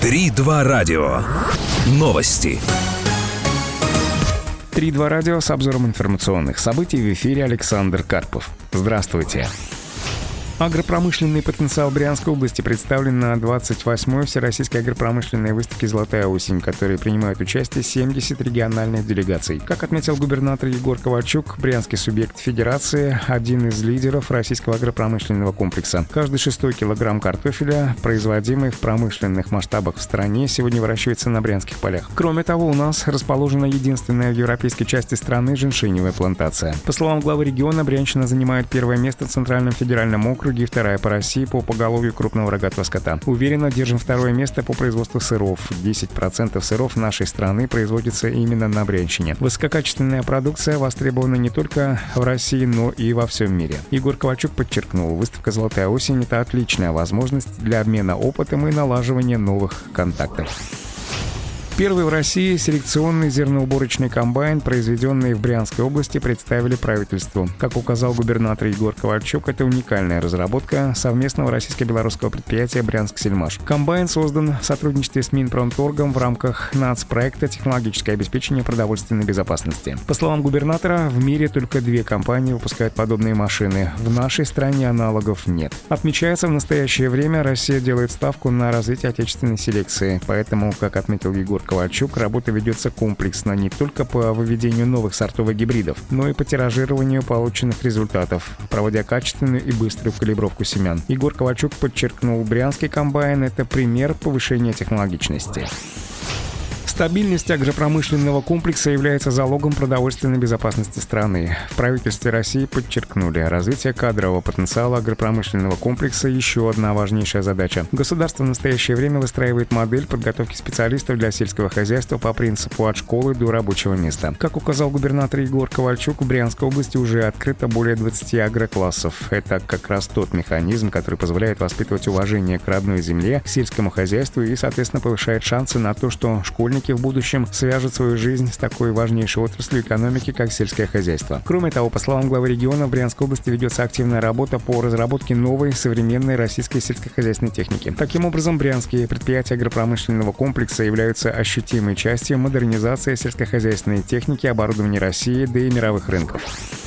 3-2 радио. Новости. 3-2 радио с обзором информационных событий. В эфире Александр Карпов. Здравствуйте. Агропромышленный потенциал Брянской области представлен на 28-й Всероссийской агропромышленной выставке «Золотая осень», в которой принимают участие 70 региональных делегаций. Как отметил губернатор Егор Ковальчук, брянский субъект федерации – один из лидеров российского агропромышленного комплекса. Каждый 6-й килограмм картофеля, производимый в промышленных масштабах в стране, сегодня выращивается на брянских полях. Кроме того, у нас расположена единственная в европейской части страны женьшеневая плантация. По словам главы региона, Брянщина занимает первое место в Центральном федеральном округе и вторая по России по поголовью крупного рогатого скота. Уверенно держим второе место по производству сыров. 10% сыров нашей страны производится именно на Брянщине. Высококачественная продукция востребована не только в России, но и во всем мире. Егор Ковальчук подчеркнул, выставка «Золотая осень» — это отличная возможность для обмена опытом и налаживания новых контактов. Первый в России селекционный зерноуборочный комбайн, произведенный в Брянской области, представили правительству. Как указал губернатор Егор Ковальчук, это уникальная разработка совместного российско-белорусского предприятия «Брянск-Сельмаш». Комбайн создан в сотрудничестве с Минпромторгом в рамках нацпроекта «Технологическое обеспечение продовольственной безопасности». По словам губернатора, в мире только 2 компании выпускают подобные машины. В нашей стране аналогов нет. Отмечается, в настоящее время Россия делает ставку на развитие отечественной селекции. Поэтому, как отметил Егор Ковальчук, работа ведется комплексно не только по выведению новых сортов и гибридов, но и по тиражированию полученных результатов, проводя качественную и быструю калибровку семян. Егор Ковальчук подчеркнул, брянский комбайн – это пример повышения технологичности. Стабильность агропромышленного комплекса является залогом продовольственной безопасности страны. В правительстве России подчеркнули, развитие кадрового потенциала агропромышленного комплекса – еще одна важнейшая задача. Государство в настоящее время выстраивает модель подготовки специалистов для сельского хозяйства по принципу от школы до рабочего места. Как указал губернатор Егор Ковальчук, в Брянской области уже открыто более 20 агроклассов. Это как раз тот механизм, который позволяет воспитывать уважение к родной земле, к сельскому хозяйству и, соответственно, повышает шансы на то, что школьники в будущем свяжут свою жизнь с такой важнейшей отраслью экономики, как сельское хозяйство. Кроме того, по словам главы региона, в Брянской области ведется активная работа по разработке новой современной российской сельскохозяйственной техники. Таким образом, брянские предприятия агропромышленного комплекса являются ощутимой частью модернизации сельскохозяйственной техники, оборудования России, да и мировых рынков.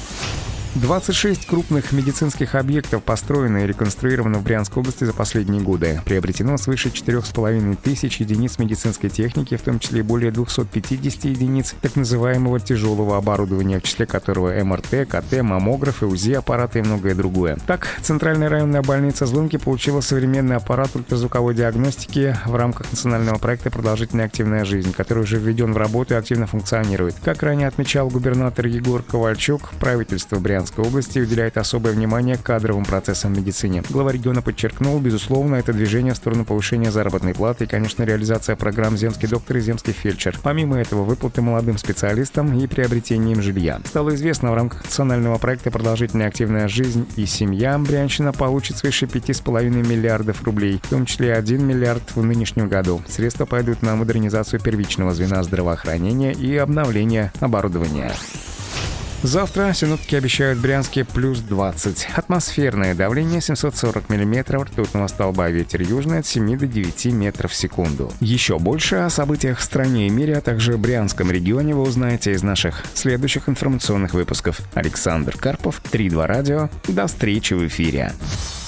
26 крупных медицинских объектов построено и реконструировано в Брянской области за последние годы. Приобретено свыше 4500 единиц медицинской техники, в том числе более 250 единиц так называемого тяжелого оборудования, в числе которого МРТ, КТ, маммографы, УЗИ-аппараты и многое другое. Так, Центральная районная больница Злынки получила современный аппарат ультразвуковой диагностики в рамках национального проекта «Продолжительная активная жизнь», который уже введен в работу и активно функционирует. Как ранее отмечал губернатор Егор Ковальчук, правительство Брянской области уделяет особое внимание кадровым процессам в медицине. Глава региона подчеркнул, безусловно, это движение в сторону повышения заработной платы и, конечно, реализация программ «Земский доктор» и «Земский фельдшер». Помимо этого, выплаты молодым специалистам и приобретение им жилья. Стало известно, в рамках национального проекта «Продолжительная активная жизнь и семья» Брянщина получит свыше 5,5 миллиардов рублей, в том числе 1 миллиард в нынешнем году. Средства пойдут на модернизацию первичного звена здравоохранения и обновление оборудования. Завтра синоптики обещают в Брянске плюс 20. Атмосферное давление 740 мм ртутного столба, ветер южный от 7 до 9 метров в секунду. Еще больше о событиях в стране и мире, а также в Брянском регионе вы узнаете из наших следующих информационных выпусков. Александр Карпов, 3-2 радио. До встречи в эфире.